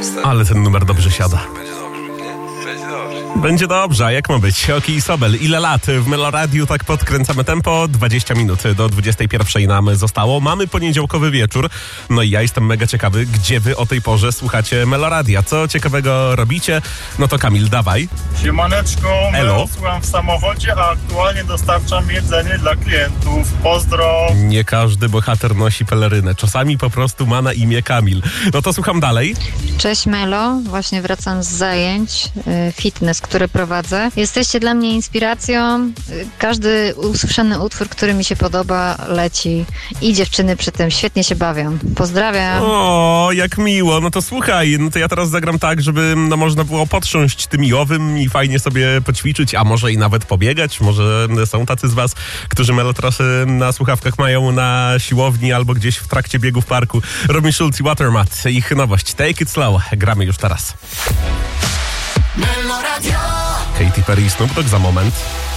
Ale ten numer dobrze siada. Będzie dobrze, nie? Będzie dobrze. Będzie dobrze, a jak ma być? Oki i Sobel, ile lat w Meloradiu tak podkręcamy tempo? 20 minut do 21 nam zostało. Mamy poniedziałkowy wieczór, no i ja jestem mega ciekawy, gdzie wy o tej porze słuchacie Meloradia. Co ciekawego robicie? No to Kamil, dawaj. Siemaneczko, Elo. słucham w samochodzie, a aktualnie dostarczam jedzenie dla klientów. Pozdro! Nie każdy bohater nosi pelerynę. Czasami po prostu ma na imię Kamil. No to słucham dalej. Cześć Melo, właśnie wracam z zajęć fitness, który prowadzę. Jesteście dla mnie inspiracją. Każdy usłyszany utwór, który mi się podoba, leci i dziewczyny przy tym świetnie się bawią. Pozdrawiam. O, jak miło. No to słuchaj, no to ja teraz zagram tak, żeby można było potrząść tym miłowym i fajnie sobie poćwiczyć, a może i nawet pobiegać. Może są tacy z was, którzy melotrasy na słuchawkach mają na siłowni albo gdzieś w trakcie biegu w parku. Robin Schulz i Watermat. Ich nowość Take It Slow. Gramy już teraz. Katy Perry i Snoop Dogg za moment.